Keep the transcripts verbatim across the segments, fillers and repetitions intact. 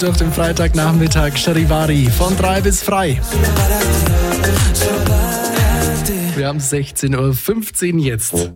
Durch den Freitagnachmittag Charivari von drei bis frei. Wir haben sechzehn Uhr fünfzehn jetzt.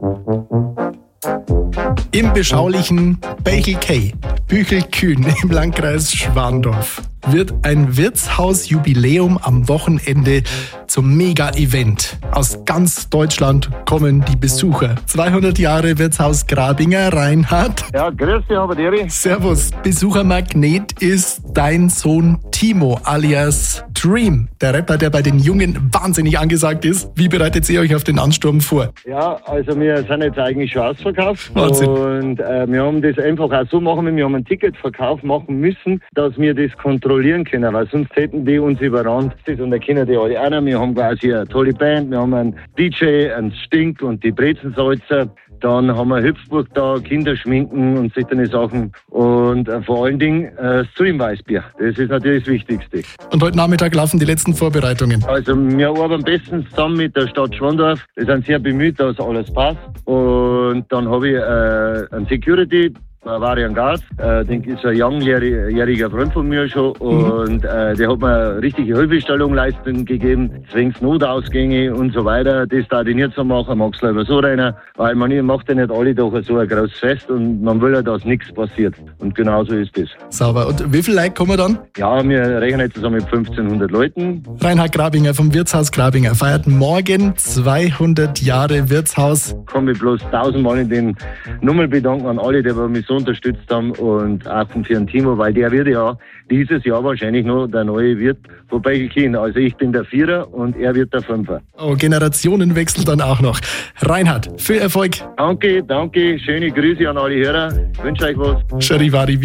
Im beschaulichen Bächelkey, Büchelkühn im Landkreis Schwandorf wird ein Wirtshausjubiläum am Wochenende zum Mega-Event. Aus ganz Deutschland kommen die Besucher. zweihundert Jahre Wirtshaus Grabinger, Reinhard. Ja, grüß dich, aber Deri. Servus. Besuchermagnet ist dein Sohn Timo alias Dream, der Rapper, der bei den Jungen wahnsinnig angesagt ist. Wie bereitet ihr euch auf den Ansturm vor? Ja, also wir sind jetzt eigentlich schon ausverkauft. Wahnsinn. Und äh, wir haben das einfach auch so machen, wir haben einen Ticketverkauf machen müssen, dass wir das kontrollieren können, weil sonst hätten die uns überrannt. Und da kennen die alle einer. Wir haben quasi eine tolle Band, wir haben einen D J, einen Stink und die Brezensalzer. Dann haben wir Hüpfburg da, Kinder schminken und solche Sachen. Und äh, vor allen Dingen äh, Streamweißbier. Das ist natürlich das Wichtigste. Und heute Nachmittag laufen die letzten Vorbereitungen. Also wir arbeiten bestens zusammen mit der Stadt Schwandorf. Wir sind sehr bemüht, dass alles passt. Und dann habe ich äh, einen Security, Varian Gard, äh, den ist ein langjähriger Freund von mir schon und mhm. äh, der hat mir eine richtige Hilfestellung leisten gegeben, zwingend Notausgänge und so weiter, das da ich nicht so machen, mag's lieber so rein, weil man macht ja nicht alle doch so ein großes Fest und man will ja, dass nichts passiert und genau so ist das. Sauber. Und wie viele Leute kommen dann? Ja, wir rechnen jetzt zusammen mit fünfzehnhundert Leuten. Reinhard Grabinger vom Wirtshaus Grabinger feiert morgen zweihundert Jahre Wirtshaus. Ich kann mich bloß tausendmal in den Nummern bedanken an alle, die mich so unterstützt haben und auch für den Timo, weil der wird ja dieses Jahr wahrscheinlich noch der neue Wirt von Bächelkühn. Also ich bin der Vierer und er wird der Fünfer. Oh, Generationenwechsel dann auch noch. Reinhard, viel Erfolg. Danke, danke. Schöne Grüße an alle Hörer. Ich wünsche euch was. Charivari.